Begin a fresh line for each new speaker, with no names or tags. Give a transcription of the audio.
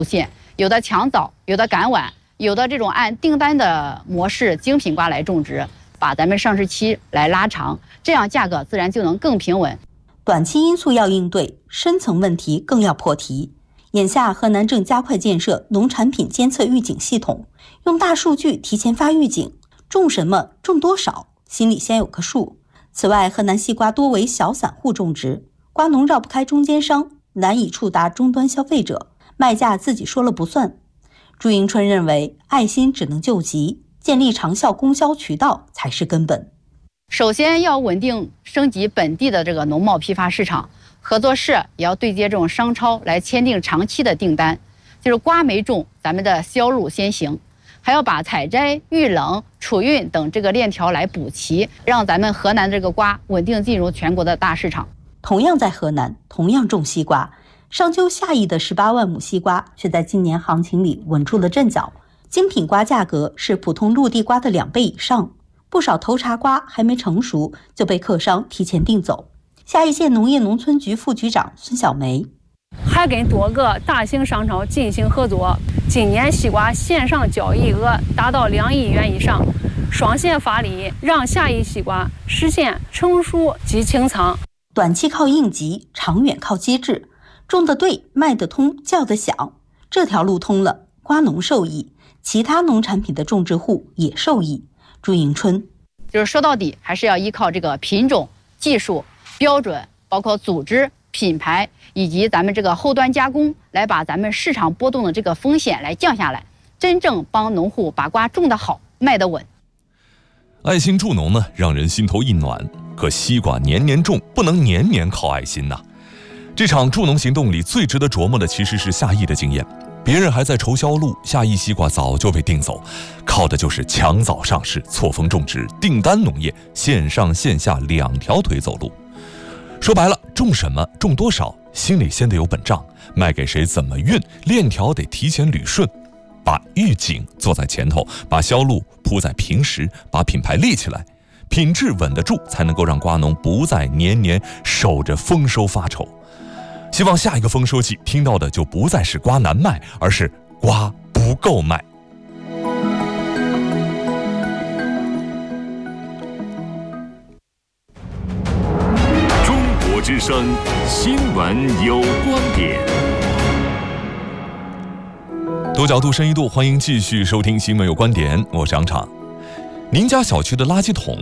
线，有的抢早，有的赶晚，有的这种按订单的模式精品瓜来种植，把咱们上市期来拉长，这样价格自然就能更平稳。
短期因素要应对，深层问题更要破题。眼下，河南正加快建设农产品监测预警系统，用大数据提前发预警，种什么、种多少，心里先有个数。此外，河南西瓜多为小散户种植，瓜农绕不开中间商，难以触达终端消费者，卖价自己说了不算。朱迎春认为，爱心只能救急，建立长效供销渠道才是根本。
首先要稳定升级本地的这个农贸批发市场，合作社也要对接这种商超来签订长期的订单，就是瓜没种，咱们的销路先行，还要把采摘、预冷、储运等这个链条来补齐，让咱们河南这个瓜稳定进入全国的大市场。
同样在河南，同样种西瓜，商丘下邑的18万亩西瓜却在今年行情里稳住了阵脚，精品瓜价格是普通陆地瓜的2倍以上。不少头茬瓜还没成熟就被客商提前订走。下邑县农业农村局副局长孙小梅，
还跟多个大型商超进行合作，今年西瓜线上交易额达到2亿元以上，双线发力，让下邑西瓜实现成熟即清仓。
短期靠应急，长远靠机制，种得对，卖得通，叫得响，这条路通了，瓜农受益，其他农产品的种植户也受益。朱迎春，
就是说到底还是要依靠这个品种、技术、标准，包括组织、品牌以及咱们这个后端加工，来把咱们市场波动的这个风险来降下来，真正帮农户把瓜种得好，卖得稳。
爱心助农呢，让人心头一暖。可西瓜年年种，不能年年靠爱心呐。这场助农行动里最值得琢磨的其实是下邑的经验。别人还在愁销路，下邑西瓜早就被订走，靠的就是抢早上市、错峰种植、订单农业，线上线下2条腿走路。说白了，种什么、种多少，心里先得有本账，卖给谁、怎么运，链条得提前捋顺，把预警做在前头，把销路铺在平时，把品牌立起来，品质稳得住，才能够让瓜农不再年年守着丰收发愁。希望下一个丰收季听到的就不再是瓜难卖，而是瓜不够卖。
中国之声新闻有观点，
多角度深一度，欢迎继续收听新闻有观点，我是杨畅。您家小区的垃圾桶